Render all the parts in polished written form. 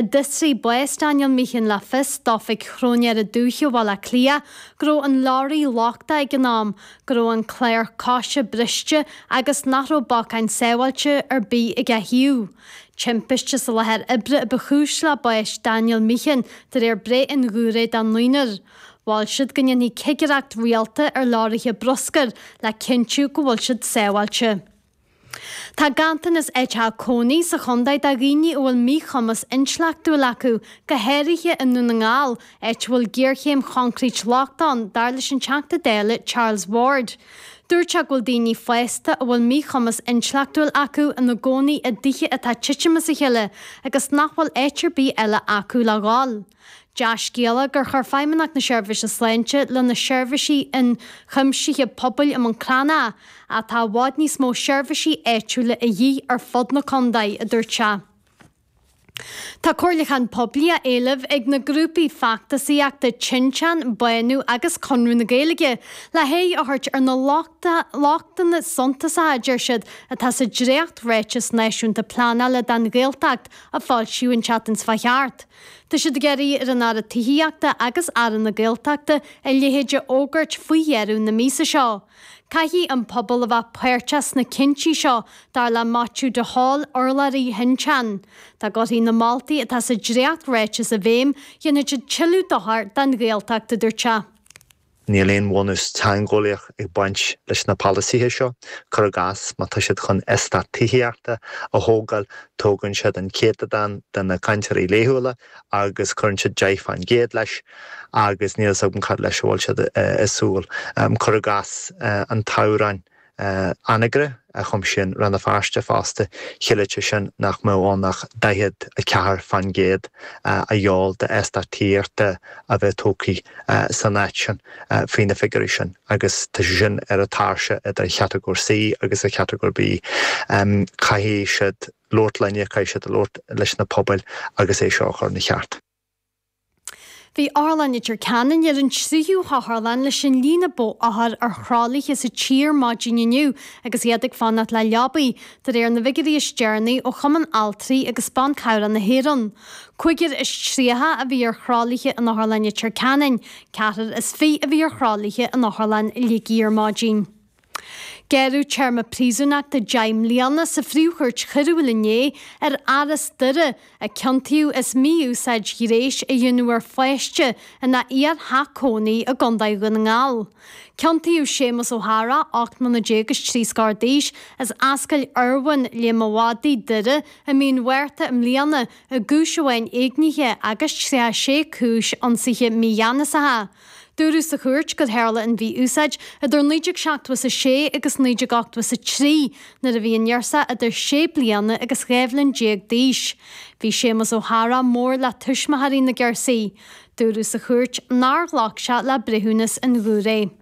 disrí bues Daniel Michan le fis dofig chrónear a dúchio bhil a clia, gro an láirí láchta ag gnám, gro an cléir cáise briste agus nachró bach ein sewailte bí ag a hiú. Chimpiste sa lethir ibre a bechús le bues Daniel Michan tar bre in gúré dan nuinar. Bhil siad gnne ní cigaracht rialta láirithe broscar le cinú go bhfuil siad sewailte. Tá gantan is éithe cónaí sa chundaid a riine bhfuil mí chumas inslachtú lecu go héirithe in nuna ngáil éit bhfuil ggéirchéim chancrít láchtán dar leis an teachta déile Charles Ward. Dúirteach bhfuil daoine feista a bhfuil mí chumas inslachtúil acu in na gcónaí a dtithe atá titemas a chiile agus nachbhfuil éitirbí eile acu le gáil. Deas céala gur chur feimimeach na seirbhís a sléinte le na seirbhísí in chumsíthe pobl am an clána a tá bhád níos mó seirbhísí éitiúla a dhí ar fod na condaid a dúirte. Tá cóirlachan poblia éileh ag na grúpaí factasaíachta Chinchan, Buenú agus Conrú na Gaeilge le hé a thuirt ar na láchta na sontasá a dúirsead atá sa dréocht réitis náisiúnta plána le dan Gaeltacht a fáil siúin chatans facheart. Tá siad geirí ar an ara tííachta agus aran na Gaeltachta a léhéide ógurt faoihéarú na mísa seo. Caihí an pobl a bheith puirteas na cinnti seo dar le matú de hall orlaí hinchan. Tá gotaí na Maltaí atá sa dréocht réitis a bhéim dhéanana siad tiilú dothar dan Gaeltachta dúirte. Níléon bhhanús teangólaíoch ag baint leis na palaisíthe seo, chur gas má tá siad chun estatííochta a thógáil tógann siad an céadadan den na caintearí léúla agus chun siad deithfáin géad leis agus níos an cad leis bhil siad isúil. Chur gas an tárain anagre a chum sin ranna fearste fásta chiilete sin nach móánach daiad a ceathar fan géad a dheol de estatíirte a bheith tócaí san áit sin faoina figurí sin agus tá sin ar a táirse a cheatagór C agus a cheatagór B. Caihí siad lóirtlainne caihí siad a lóirt leis na pobl agus é seo chur na cheart. Bhí Arlanidir canan ar an tríú Harlan leis sin lína bó ahar ar chrálaigh is a tír mádíniu agus iadag fannat le leabaí tar ar na vigarí istearnaí ó chuman altraí agus ban cabhra na héran. Cuigir is tríthe a bhí ar chrálaighe an Harlanidir canan, ceatar is fí a bhí ar chrálaighe an Harlan ligíar mádín. Geirú tearma prísúnach de Jaim Lianna sa phríúchairt churúlané ar aras dure a ceantíú is míú said giréis a dionú ar feiste in na iad hacónaí a gondaigh gan ngáil. Ceantíú Séamus O'Hara 8 scardéis as ascail Irwin le mawadaí dure a mín huirta am Lianna a gúisehain éignithe agus sé cúis an siche míana sa ha. Dúrú sa chuirt go heirla an bhí úsáid a dúr 9 was a sé agus 9 was a trí na a bhí nearsa a idir 6 bliana agus réimhlann 10 díis. Bhí Séamus O'Hara mór le tuismathaí na Gearsaí. Dúrú sa chuirt nár lách se le brethúnas an Gúré.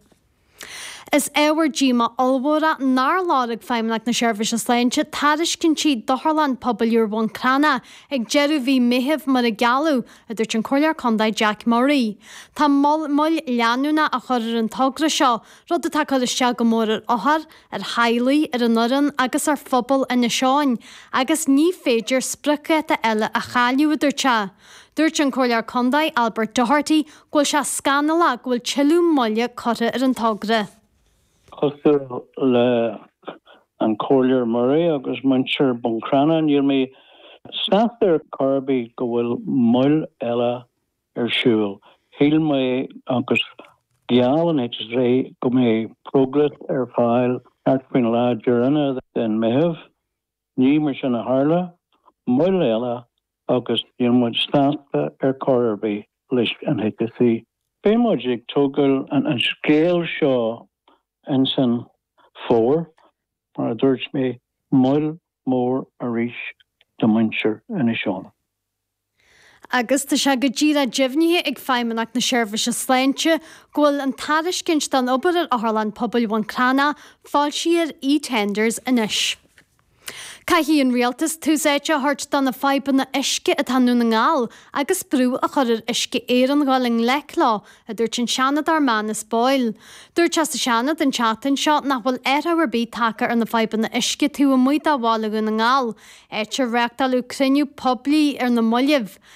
Is éhar díma olmhóra nár láraigh feimleach na seirbhís a sléinte taris cinn siad Harlan poblúr bhain crana ag jeú bhí mithimh mar a gealú a dúirt an choilear condaid Jack Murray. Tá moll leanúna a chur an togra seo rud atá chu iste go mór ar hailaí ar an nuran agus ar phobal ina seáin agus ní féidir spricéta eile a chailiú idirte. Dúirt an choilear condaid Albert Doherty ghfuil se scanala ghfuil tiilú molle cotta ar an togra. Chosú le an Choilear Murray agus Muncher Buncrana níor mé stair Corby go bhfuil muil eile ar siúil. Híl mé agus gealan éis ré go mé progress ar fáil artfuin lá dearna den mithimh, ní mar sin a Harla, muil eile agus níor muid staasta ar Corby leis an HTC. Béimeid ag tógáil an scéal seo in san 4, mar a dúirt mé muil mór a ríis do Muncher in seán. Agus tá se go ddíra deimhnithe ag feimimeach na seirbhís a sléinte ghfuil an taris cinnt den obair ar Harlan pobl bhain crana fáil siar e-tenders inis. Caihí an rialtas túsáite hart dan na faiban na isce a tanú na ngáil agus brú a chuir isce éan gáling lechlá a dúirt an seanad ar man is báil. Dúirt as a seanad an chatan seo nach bhfuil éarthar bí tacar ar na faiban na isce tú a muid a bhála go na ngáil. Éitir reachtalú criniú poblí ar na mollibh.